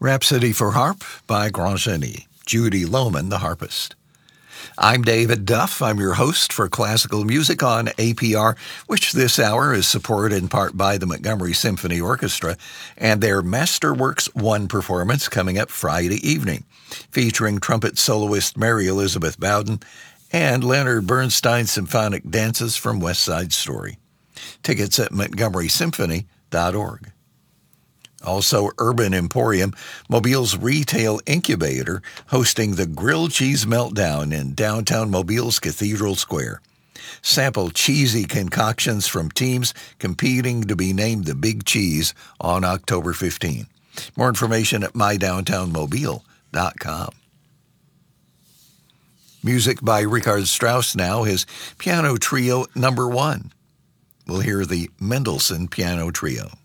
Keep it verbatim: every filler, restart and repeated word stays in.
Rhapsody for Harp by Grand Genie, Judy Lohman, the harpist. I'm David Duff. I'm your host for classical music on A P R, which this hour is supported in part by the Montgomery Symphony Orchestra and their Masterworks One performance coming up Friday evening, featuring trumpet soloist Mary Elizabeth Bowden and Leonard Bernstein's symphonic dances from West Side Story. Tickets at montgomery symphony dot org. Also, Urban Emporium, Mobile's retail incubator, hosting the Grilled Cheese Meltdown in downtown Mobile's Cathedral Square. Sample cheesy concoctions from teams competing to be named the Big Cheese on October fifteenth. More information at my downtown mobile dot com. Music by Richard Strauss now, his Piano Trio Number One. We'll hear the Mendelssohn Piano Trio.